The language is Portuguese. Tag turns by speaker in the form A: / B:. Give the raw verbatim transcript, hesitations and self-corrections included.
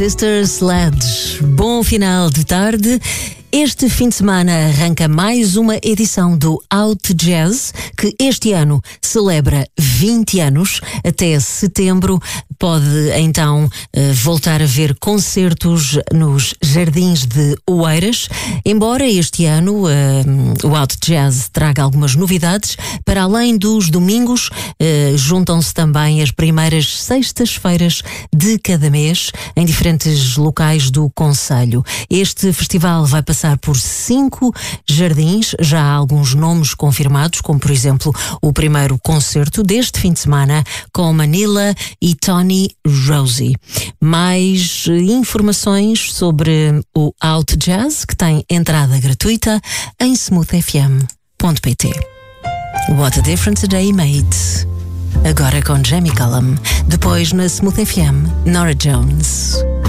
A: Sister Sledge. Bom final de tarde. Este fim de semana arranca mais uma edição do Out Jazz, que este ano celebra vinte anos. Até setembro pode então voltar a ver concertos nos Jardins de Oeiras. Embora este ano uh, o Out Jazz traga algumas novidades, para além dos domingos, uh, juntam-se também as primeiras sextas-feiras de cada mês em diferentes locais do concelho. Este festival vai passar por cinco jardins, já há alguns nomes confirmados, como por exemplo o primeiro concerto deste fim de semana com Manila e Tony Rosie. Mais informações sobre o Out Jazz, que tem entrada gratuita em smooth f m ponto p t. What a Difference a Day Made. Agora com Jamie Cullum. Depois na Smooth F M, Norah Jones.